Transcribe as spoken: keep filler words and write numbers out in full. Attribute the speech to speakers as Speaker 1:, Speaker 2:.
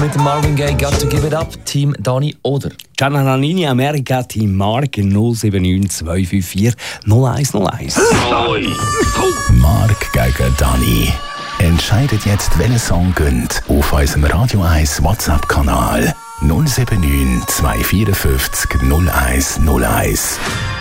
Speaker 1: mit dem Marvin Gaye, Got to Give It Up, Team Dani oder
Speaker 2: Gianna Nannini, Amerika, Team Mark null sieben neun zwei fünf vier null eins null eins.
Speaker 3: Mark gegen Dani. Entscheidet jetzt, welcher Song gönnt auf unserem Radio eins WhatsApp-Kanal null sieben neun zwei vier fünf null eins null eins.